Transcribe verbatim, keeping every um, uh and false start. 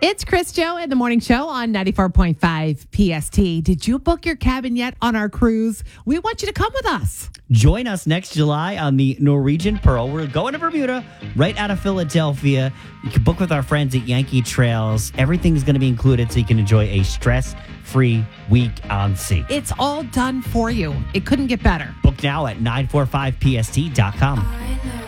It's Chris Joe in the morning show on ninety-four point five P S T. Did you book your cabin yet on our cruise? We want you to come with us. Join us next July on the Norwegian Pearl. We're going to Bermuda, right out of Philadelphia. You can book with our friends at Yankee Trails. Everything's going to be included so you can enjoy a stress-free week on sea. It's all done for you. It couldn't get better. Book now at nine four five P S T dot com.